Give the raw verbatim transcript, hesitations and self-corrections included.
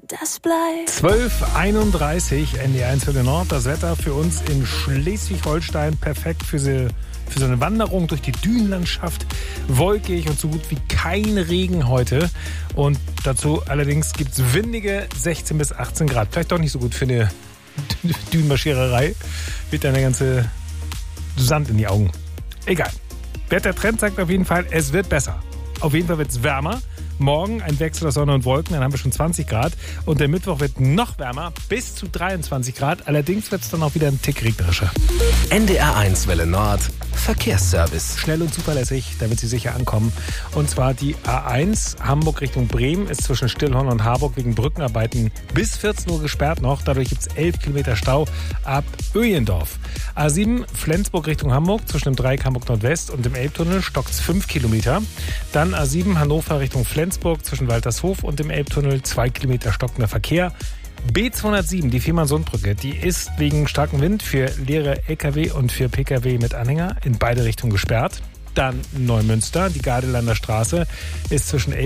das bleibt. zwölf Uhr einunddreißig, N D eins für den Nord. Das Wetter für uns in Schleswig-Holstein perfekt für, sie, für so eine Wanderung durch die Dünenlandschaft. Wolkig und so gut wie kein Regen heute. Und dazu allerdings gibt es windige sechzehn bis achtzehn Grad. Vielleicht doch nicht so gut für eine Dünenmarschiererei. Wird dann der ganze Sand in die Augen. Egal. Wettertrend sagt auf jeden Fall, es wird besser. Auf jeden Fall wird es wärmer. Morgen ein Wechsel aus Sonne und Wolken, dann haben wir schon zwanzig Grad. Und der Mittwoch wird noch wärmer, bis zu dreiundzwanzig Grad. Allerdings wird es dann auch wieder ein Tick regnerischer. N D R eins Welle Nord, Verkehrsservice. Schnell und zuverlässig, damit Sie sicher ankommen. Und zwar die A eins Hamburg Richtung Bremen ist zwischen Stillhorn und Harburg wegen Brückenarbeiten bis vierzehn Uhr gesperrt noch. Dadurch gibt es elf Kilometer Stau ab Öjendorf. A sieben Flensburg Richtung Hamburg zwischen dem Dreieck Hamburg Nordwest und dem Elbtunnel stockt es fünf Kilometer. Dann A sieben Hannover Richtung Flensburg zwischen Waltershof und dem Elbtunnel zwei Kilometer stockender Verkehr. B zweihundertsieben, die Fehmarnsundbrücke, die ist wegen starkem Wind für leere L K W und für P K W mit Anhänger in beide Richtungen gesperrt. Dann Neumünster, die Gardelender Straße ist zwischen